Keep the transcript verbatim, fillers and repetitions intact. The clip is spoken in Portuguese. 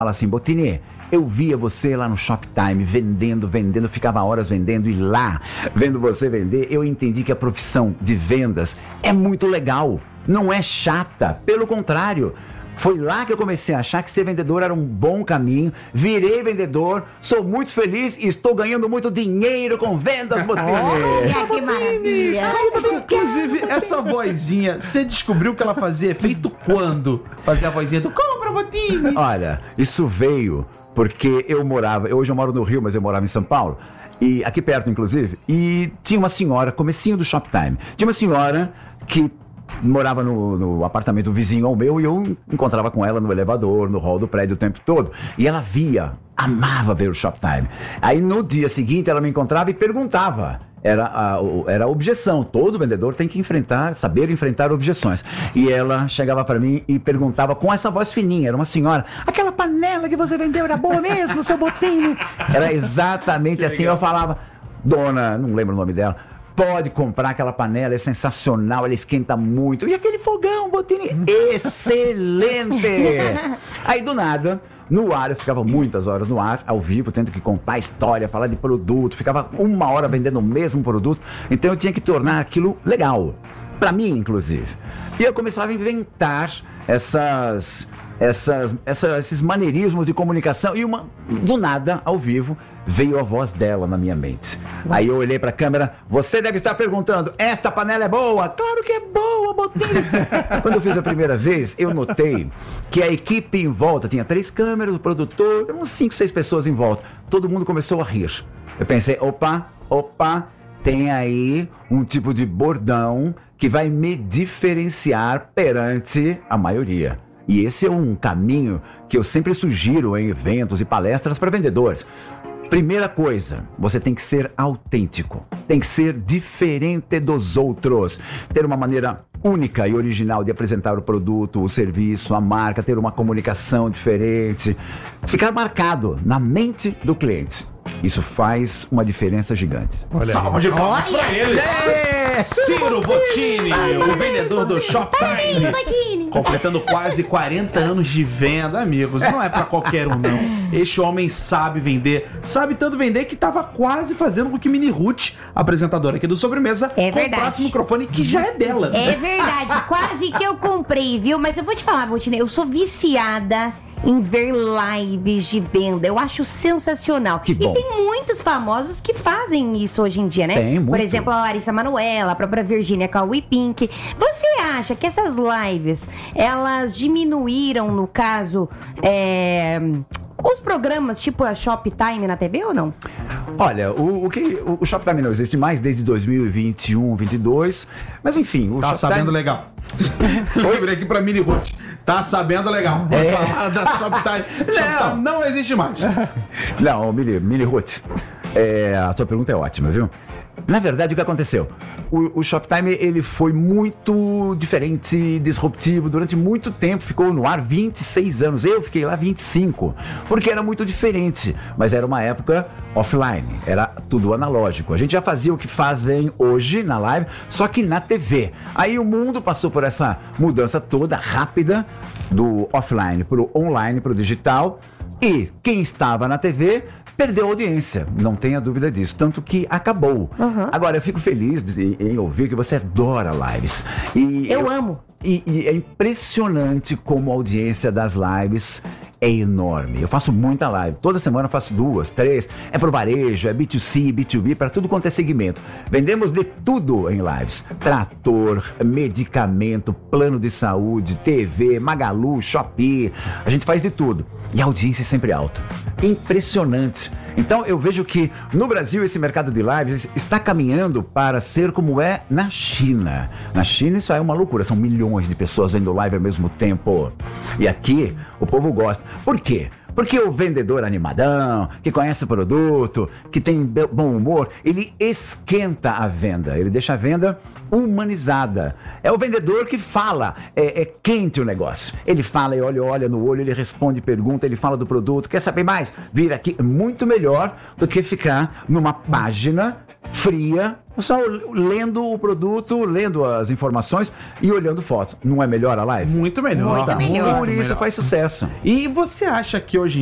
fala assim, Bottini, eu via você lá no Shoptime vendendo, vendendo, ficava horas vendendo e lá, vendo você vender, eu entendi que a profissão de vendas é muito legal, não é chata, pelo contrário. Foi lá que eu comecei a achar que ser vendedor era um bom caminho. Virei vendedor, sou muito feliz e estou ganhando muito dinheiro com vendas, Bottini. Olha que maravilha. Inclusive, essa vozinha, você descobriu que ela fazia efeito quando? Fazia a vozinha do compra, Bottini. Olha, isso veio porque eu morava, hoje eu moro no Rio, mas eu morava em São Paulo. E aqui perto, inclusive, e tinha uma senhora, comecinho do Shoptime, tinha uma senhora que morava no, no apartamento vizinho ao meu e eu encontrava com ela no elevador, no hall do prédio o tempo todo. E ela via, amava ver o Shoptime. Aí no dia seguinte ela me encontrava e perguntava. Era a, era a objeção. Todo vendedor tem que enfrentar, saber enfrentar objeções. E ela chegava para mim e perguntava com essa voz fininha, era uma senhora, aquela panela que você vendeu era boa mesmo, seu Bottini? Era exatamente assim. Eu falava, dona, não lembro o nome dela, pode comprar aquela panela, é sensacional, ela esquenta muito. E aquele fogão, Bottini, excelente! Aí do nada, no ar, eu ficava muitas horas no ar, ao vivo, tendo que contar a história, falar de produto, ficava uma hora vendendo o mesmo produto, então eu tinha que tornar aquilo legal, pra mim, inclusive. E eu começava a inventar essas, essas, essas, esses maneirismos de comunicação, e uma, do nada, ao vivo, veio a voz dela na minha mente. Aí eu olhei pra câmera, você deve estar perguntando, esta panela é boa? Claro que é boa, Bottini! Quando eu fiz a primeira vez, eu notei que a equipe em volta, tinha três câmeras, o produtor, uns cinco, seis pessoas em volta. Todo mundo começou a rir. Eu pensei, opa, opa, tem aí um tipo de bordão que vai me diferenciar perante a maioria. E esse é um caminho que eu sempre sugiro em eventos e palestras para vendedores. Primeira coisa, você tem que ser autêntico, tem que ser diferente dos outros, ter uma maneira única e original de apresentar o produto, o serviço, a marca, ter uma comunicação diferente, ficar marcado na mente do cliente. Isso faz uma diferença gigante. Olha, salva de palmas pra eles! É. Ciro Bottini, o vendedor do Shoptime, completando quase quarenta anos de venda, amigos. Não é pra qualquer um, não. Este homem sabe vender, sabe tanto vender que tava quase fazendo com que Mini Ruth, apresentadora aqui do Sobremesa, é comprasse o microfone que já é dela. É verdade, quase que eu comprei, viu? Mas eu vou te falar, Bottini, eu sou viciada em ver lives de venda. Eu acho sensacional. Que bom. E tem muitos famosos que fazem isso hoje em dia, né? Tem, muito. Por exemplo, a Larissa Manoela, a própria Virginia Cauê Pink. Você acha que essas lives, elas diminuíram, no caso, é, os programas tipo a Shoptime na T V ou não? Olha, o, o, que, o, o Shoptime não existe mais desde dois mil e vinte e um, vinte e dois, mas enfim... O tá Shoptime... sabendo legal. Oi, virei aqui pra Mini Ruth. Tá sabendo legal. Vou É. falar da Shoptime. Shoptime não existe mais. Não, Mini, Mini Ruth, é, a tua pergunta é ótima, viu? Na verdade, o que aconteceu? O, o Shoptime, ele foi muito diferente, disruptivo, durante muito tempo, ficou no ar vinte e seis anos, eu fiquei lá vinte e cinco, porque era muito diferente, mas era uma época offline, era tudo analógico. A gente já fazia o que fazem hoje na live, só que na T V. Aí o mundo passou por essa mudança toda rápida, do offline para o online, para o digital, e quem estava na T V perdeu a audiência, não tenha dúvida disso, tanto que acabou. Uhum. Agora, eu fico feliz de, em ouvir que você adora lives. E eu, eu amo. E, e é impressionante como a audiência das lives é enorme. Eu faço muita live, toda semana eu faço duas, três, é pro varejo, é B dois C, B dois B, para tudo quanto é segmento. Vendemos de tudo em lives, trator, medicamento, plano de saúde, T V, Magalu, Shopee, a gente faz de tudo. E a audiência é sempre alta. Impressionante. Então eu vejo que no Brasil esse mercado de lives está caminhando para ser como é na China. Na China isso é uma loucura, são milhões de pessoas vendo live ao mesmo tempo. E aqui o povo gosta. Por quê? Porque o vendedor animadão, que conhece o produto, que tem bom humor, ele esquenta a venda, ele deixa a venda humanizada. É o vendedor que fala, é, é quente o negócio. Ele fala e olha, olha no olho, ele responde pergunta, ele fala do produto, quer saber mais? Vira aqui, muito melhor do que ficar numa página fria, só lendo o produto, lendo as informações e olhando fotos. Não é melhor a live? Muito melhor. Muito melhor. Por isso melhor. faz sucesso. E você acha que hoje